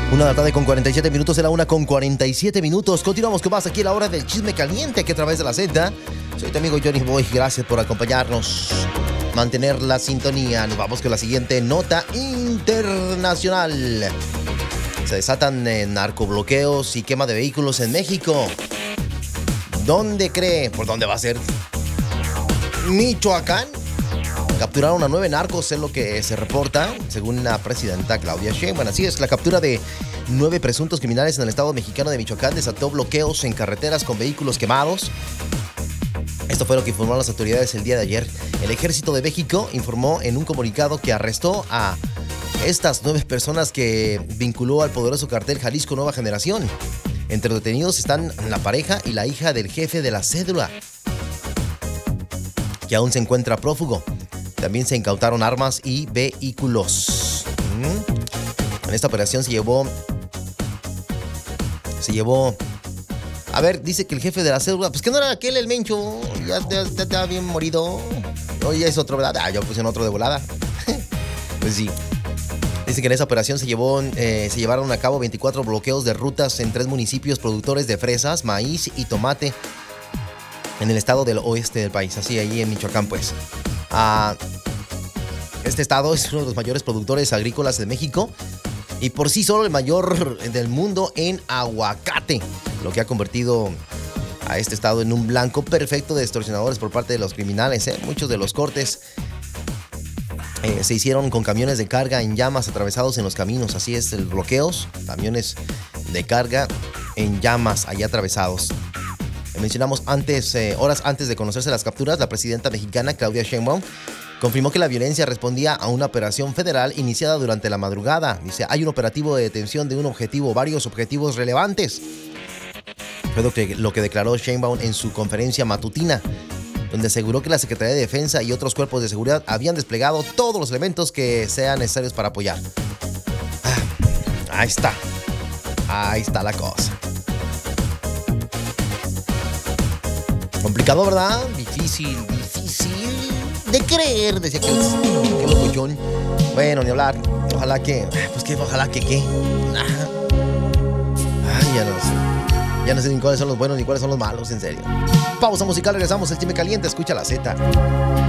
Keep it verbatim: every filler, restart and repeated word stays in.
Una de la tarde con cuarenta y siete minutos, de la una con cuarenta y siete minutos. Continuamos con más aquí a la hora del chisme caliente, aquí a través de la Z. Soy tu amigo Johnny Boy, gracias por acompañarnos, mantener la sintonía. Nos vamos con la siguiente nota internacional. Se desatan eh, narcobloqueos y quema de vehículos en México. ¿Dónde cree? ¿Por dónde va a ser? Michoacán. Capturaron a nueve narcos, es lo que se reporta, según la presidenta Claudia Sheinbaum. Así es, la captura de nueve presuntos criminales en el estado mexicano de Michoacán desató bloqueos en carreteras con vehículos quemados. Esto fue lo que informaron las autoridades el día de ayer. El Ejército de México informó en un comunicado que arrestó a estas nueve personas que vinculó al poderoso cartel Jalisco Nueva Generación. Entre los detenidos están la pareja y la hija del jefe de la cédula, que aún se encuentra prófugo. También se incautaron armas y vehículos. ¿Mm? En esta operación se llevó... Se llevó... A ver, dice que el jefe de la cédula... Pues que no era aquel el mencho. Ya estaba bien morido. Hoy ya es otro, ¿verdad? Ah, yo puse en otro de volada. Pues sí. Dice que en esa operación se, llevó, eh, se llevaron a cabo veinticuatro bloqueos de rutas en tres municipios productores de fresas, maíz y tomate en el estado del oeste del país. Así, allí en Michoacán, pues. Uh, este estado es uno de los mayores productores agrícolas de México y por sí solo el mayor del mundo en aguacate, lo que ha convertido a este estado en un blanco perfecto de extorsionadores por parte de los criminales. ¿eh? Muchos de los cortes eh, se hicieron con camiones de carga en llamas atravesados en los caminos. Así es, el bloqueos, camiones de carga en llamas allá atravesados. Mencionamos antes, eh, horas antes de conocerse las capturas, la presidenta mexicana Claudia Sheinbaum confirmó que la violencia respondía a una operación federal iniciada durante la madrugada. Dice, hay un operativo de detención de un objetivo, varios objetivos relevantes. Fue lo que, lo que declaró Sheinbaum en su conferencia matutina, donde aseguró que la Secretaría de Defensa y otros cuerpos de seguridad habían desplegado todos los elementos que sean necesarios para apoyar. Ah, ahí está. Ahí está la cosa. Complicado, ¿verdad? Difícil, difícil de creer, decía que el locuchón. Bueno, ni hablar. Ojalá que... Pues que, ojalá que qué. Ay, ya no sé. Ya no sé ni cuáles son los buenos ni cuáles son los malos, en serio. Pausa musical, regresamos. El chisme caliente, escucha la Z.